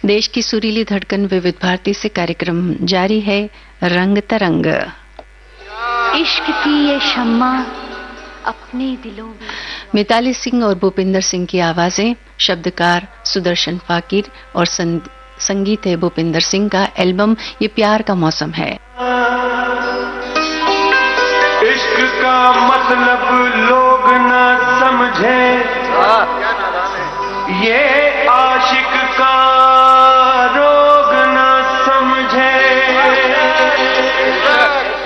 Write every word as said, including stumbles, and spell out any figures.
देश की सुरीली धड़कन विविध भारती से कार्यक्रम जारी है रंग तरंग। इश्क की ये शम्मा अपने दिलों में। मिताली सिंह और भूपिंदर सिंह की आवाजें, शब्दकार सुदर्शन फाकिर और संगीत है भूपिंदर सिंह का। एल्बम ये प्यार का मौसम है। इश्क का मतलब लोग ना समझे, ये